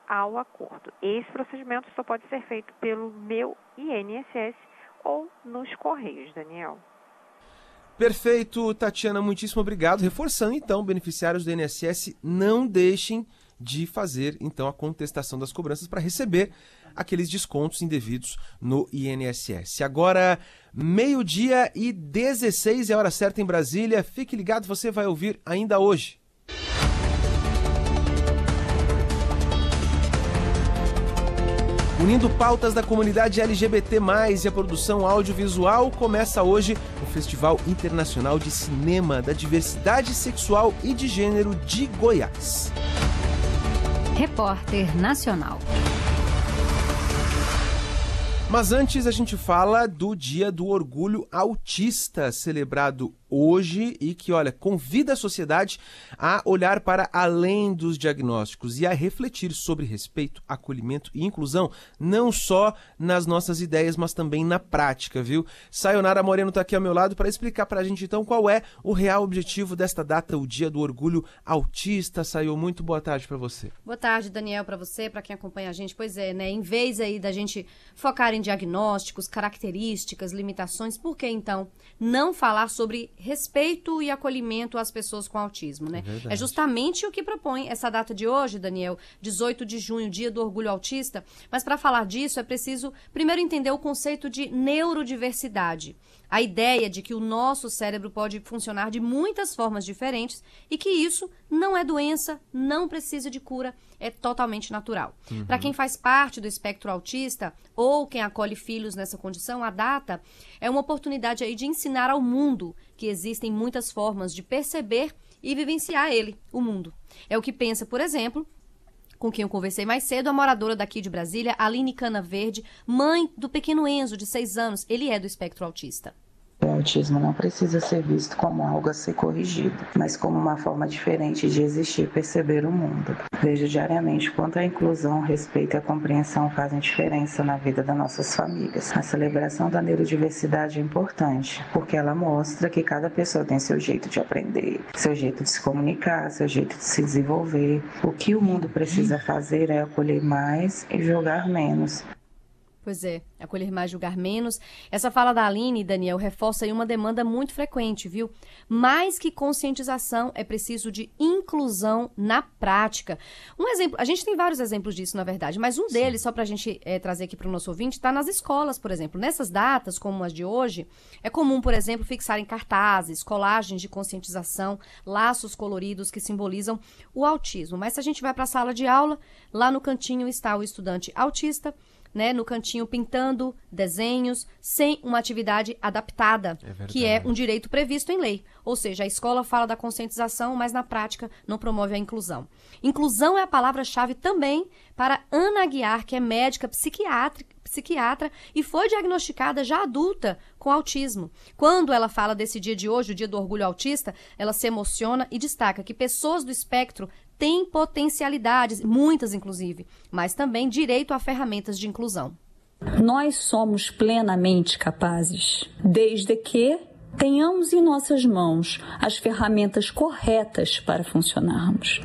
ao acordo. Esse procedimento só pode ser feito pelo meu INSS ou nos Correios, Daniel. Perfeito, Tatiana, muitíssimo obrigado. Reforçando, então, beneficiários do INSS, não deixem de fazer, então, a contestação das cobranças para receber aqueles descontos indevidos no INSS. Agora, 12h16, é a hora certa em Brasília. Fique ligado, você vai ouvir ainda hoje. Unindo pautas da comunidade LGBT+, e a produção audiovisual, começa hoje o Festival Internacional de Cinema da Diversidade Sexual e de Gênero de Goiás. Repórter Nacional. Mas antes a gente fala do Dia do Orgulho Autista, celebrado hoje e que, olha, convida a sociedade a olhar para além dos diagnósticos e a refletir sobre respeito, acolhimento e inclusão, não só nas nossas ideias, mas também na prática, viu? Sayonara Moreno está aqui ao meu lado para explicar para a gente, então, qual é o real objetivo desta data, o Dia do Orgulho Autista. Sayo, muito boa tarde para você. Boa tarde, Daniel, para você, para quem acompanha a gente. Pois é, né? Em vez aí da gente focar em diagnósticos, características, limitações, por que, então, não falar sobre respeito e acolhimento às pessoas com autismo, né? É justamente o que propõe essa data de hoje, Daniel, 18 de junho, Dia do Orgulho Autista. Mas para falar disso é preciso primeiro entender o conceito de neurodiversidade. A ideia de que o nosso cérebro pode funcionar de muitas formas diferentes e que isso não é doença, não precisa de cura, é totalmente natural. Para quem faz parte do espectro autista ou quem acolhe filhos nessa condição, a data é uma oportunidade aí de ensinar ao mundo que existem muitas formas de perceber e vivenciar ele, o mundo. É o que pensa, por exemplo, com quem eu conversei mais cedo, a moradora daqui de Brasília, Aline Canaverde, mãe do pequeno Enzo, de 6 anos. Ele é do espectro autista. O autismo não precisa ser visto como algo a ser corrigido, mas como uma forma diferente de existir e perceber o mundo. Vejo diariamente quanto a inclusão, o respeito e a compreensão fazem diferença na vida das nossas famílias. A celebração da neurodiversidade é importante, porque ela mostra que cada pessoa tem seu jeito de aprender, seu jeito de se comunicar, seu jeito de se desenvolver. O que o mundo precisa fazer é acolher mais e julgar menos. Pois é, acolher mais, julgar menos. Essa fala da Aline, Daniel, reforça aí uma demanda muito frequente, viu? Mais que conscientização, é preciso de inclusão na prática. Um exemplo, a gente tem vários exemplos disso, na verdade, mas um deles, só para a gente trazer aqui para o nosso ouvinte, está nas escolas, por exemplo. Nessas datas, como as de hoje, é comum, por exemplo, fixarem cartazes, colagens de conscientização, laços coloridos que simbolizam o autismo. Mas se a gente vai para a sala de aula, lá no cantinho está o estudante autista, né, no cantinho pintando desenhos sem uma atividade adaptada, que é um direito previsto em lei. Ou seja, a escola fala da conscientização, mas na prática não promove a inclusão. Inclusão é a palavra-chave também para Ana Aguiar, que é médica psiquiatra e foi diagnosticada já adulta com autismo. Quando ela fala desse dia de hoje, o Dia do Orgulho Autista, ela se emociona e destaca que pessoas do espectro têm potencialidades, muitas inclusive, mas também direito a ferramentas de inclusão. Nós somos plenamente capazes, desde que tenhamos em nossas mãos as ferramentas corretas para funcionarmos.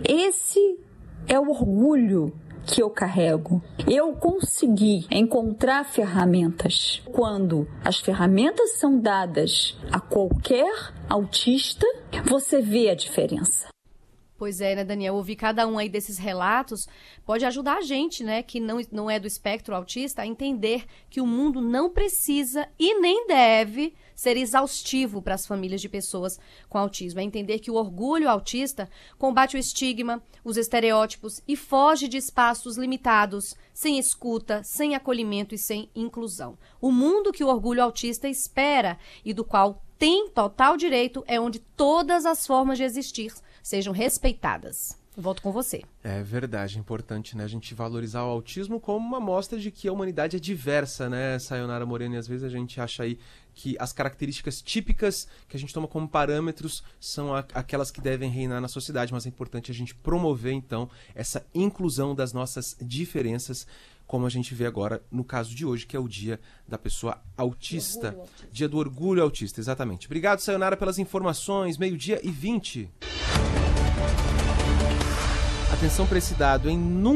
Esse é o orgulho que eu carrego. Eu consegui encontrar ferramentas. Quando as ferramentas são dadas a qualquer autista, você vê a diferença. Pois é, né, Daniel? Ouvir cada um aí desses relatos pode ajudar a gente, né, que não é do espectro autista, a entender que o mundo não precisa e nem deve ser exaustivo para as famílias de pessoas com autismo. É entender que o orgulho autista combate o estigma, os estereótipos e foge de espaços limitados, sem escuta, sem acolhimento e sem inclusão. O mundo que o orgulho autista espera e do qual tem total direito é onde todas as formas de existir sejam respeitadas. Volto com você. É verdade, é importante, né, a gente valorizar o autismo como uma mostra de que a humanidade é diversa, né, Sayonara Moreno, e às vezes a gente acha aí que as características típicas que a gente toma como parâmetros são aquelas que devem reinar na sociedade, mas é importante a gente promover, então, essa inclusão das nossas diferenças, como a gente vê agora no caso de hoje, que é o Dia da Pessoa Autista. Dia do Orgulho Autista, exatamente. Obrigado, Sayonara, pelas informações. 12h20. Atenção para esse dado, hein?